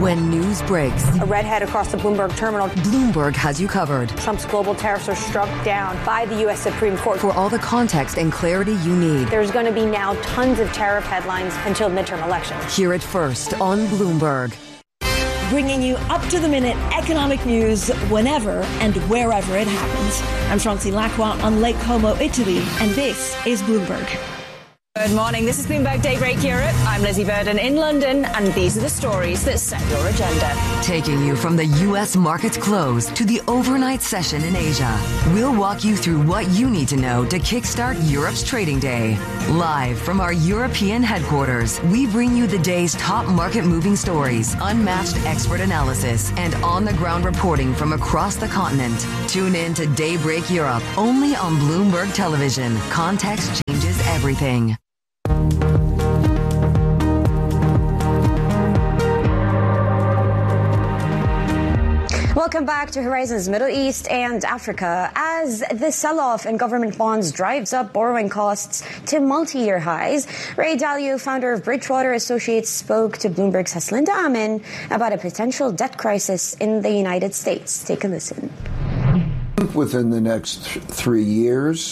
When news breaks, a redhead across the Bloomberg terminal. Bloomberg has you covered. Trump's global tariffs are struck down by the U.S. Supreme Court. For all the context and clarity you need. There's going to be now tons of tariff headlines until midterm elections. Hear it first on Bloomberg. Bringing you up-to-the-minute economic news whenever and wherever it happens. I'm Chauncey Lacqua on Lake Como, Italy, and this is Bloomberg. Good morning. This is Bloomberg Daybreak Europe. I'm Lizzie Burden in London, and these are the stories that set your agenda. Taking you from the U.S. market's close to the overnight session in Asia, we'll walk you through what you need to know to kickstart Europe's trading day. Live from our European headquarters, we bring you the day's top market-moving stories, unmatched expert analysis, and on-the-ground reporting from across the continent. Tune in to Daybreak Europe, only on Bloomberg Television. Context changes everything. Welcome back to Horizons Middle East and Africa. As the sell-off in government bonds drives up borrowing costs to multi-year highs, Ray Dalio, founder of Bridgewater Associates, spoke to Bloomberg's Haslinda Amin about a potential debt crisis in the United States. Take a listen. Within the next 3 years,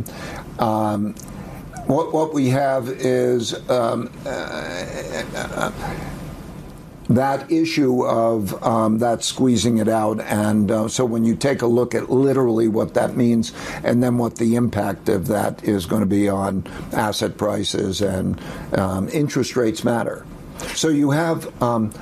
what we have is that issue of that squeezing it out. And so when you take a look at literally what that means and then what the impact of that is going to be on asset prices and interest rates matter. So you have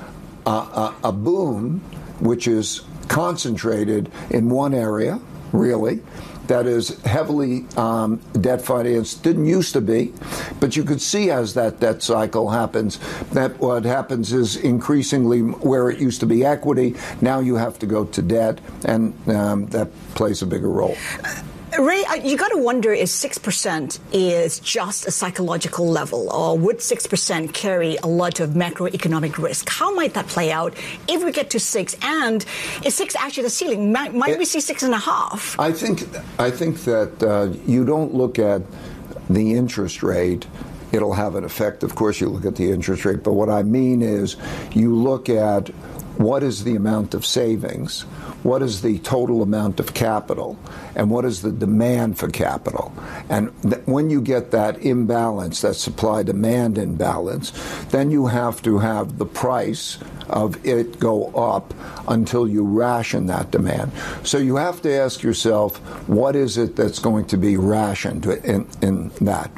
a boom which is concentrated in one area, really, that is heavily debt financed. Didn't used to be, but you could see as that debt cycle happens, that what happens is increasingly where it used to be equity, now you have to go to debt, and that plays a bigger role. Ray, you got to wonder if 6% is just a psychological level, or would 6% carry a lot of macroeconomic risk? How might that play out if we get to 6? And is 6 actually the ceiling? Might we see 6.5? I think that you don't look at the interest rate. It'll have an effect. Of course, you look at the interest rate. But what I mean is you look at what is the amount of savings, what is the total amount of capital, and what is the demand for capital. And when you get that imbalance, that supply-demand imbalance, then you have to have the price of it go up until you ration that demand. So you have to ask yourself, what is it that's going to be rationed in that?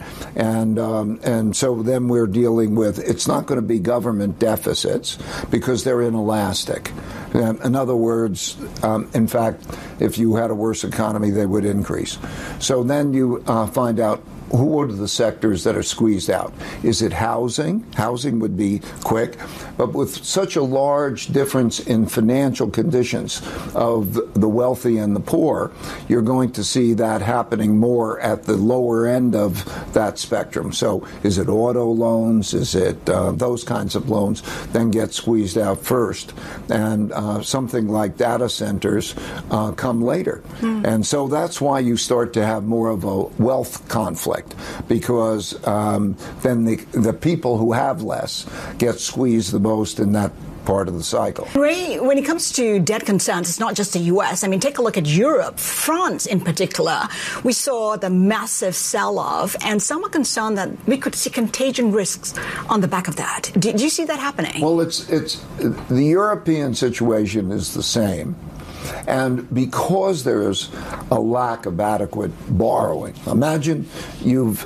And so then we're dealing with, it's not going to be government deficits because they're inelastic. In other words, in fact, if you had a worse economy, they would increase. So then you find out who are the sectors that are squeezed out. Is it housing? Housing would be quick. But with such a large difference in financial conditions of the wealthy and the poor, you're going to see that happening more at the lower end of that spectrum. So is it auto loans? Is it those kinds of loans then get squeezed out first? And something like data centers come later. And so that's why you start to have more of a wealth conflict, because then the people who have less get squeezed the most in that part of the cycle. Ray, when it comes to debt concerns, it's not just the U.S. I mean, take a look at Europe, France in particular. We saw the massive sell-off, and some are concerned that we could see contagion risks on the back of that. Do you see that happening? Well, it's the European situation is the same. And because there's a lack of adequate borrowing, imagine you've,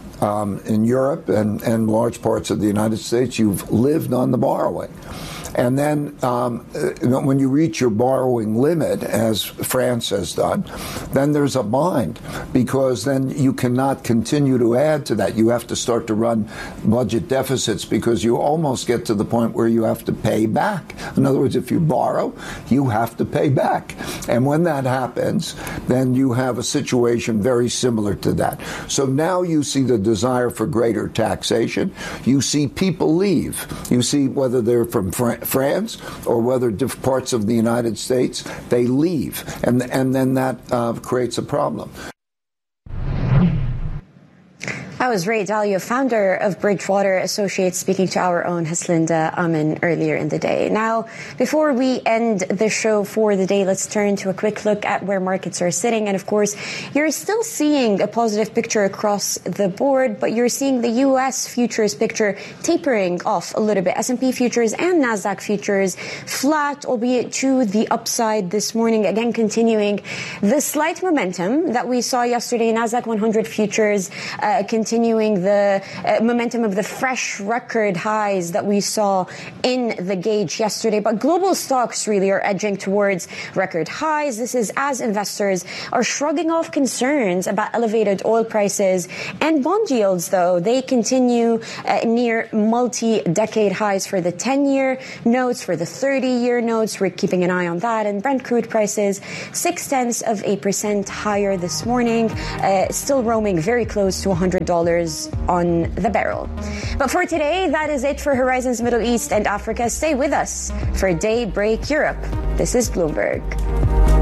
in Europe and large parts of the United States, you've lived on the borrowing. And then when you reach your borrowing limit, as France has done, then there's a bind, because then you cannot continue to add to that. You have to start to run budget deficits because you almost get to the point where you have to pay back. In other words, if you borrow, you have to pay back. And when that happens, then you have a situation very similar to that. So now you see the desire for greater taxation. You see people leave. You see whether they're from France or whether different parts of the United States, they leave. And then that creates a problem. That was Ray Dalio, founder of Bridgewater Associates, speaking to our own Haslinda Amin earlier in the day. Now, before we end the show for the day, let's turn to a quick look at where markets are sitting. And of course, you're still seeing a positive picture across the board, but you're seeing the U.S. futures picture tapering off a little bit. S&P futures and NASDAQ futures flat, albeit to the upside this morning, again continuing the slight momentum that we saw yesterday. NASDAQ 100 futures continuing the momentum of the fresh record highs that we saw in the gauge yesterday. But global stocks really are edging towards record highs. This is as investors are shrugging off concerns about elevated oil prices and bond yields, though. They continue near multi-decade highs for the 10-year notes, for the 30-year notes. We're keeping an eye on that. And Brent crude prices 0.6% higher this morning, still roaming very close to $100 on the barrel. But for today, that is it for Horizons Middle East and Africa. Stay with us for Daybreak Europe. This is Bloomberg.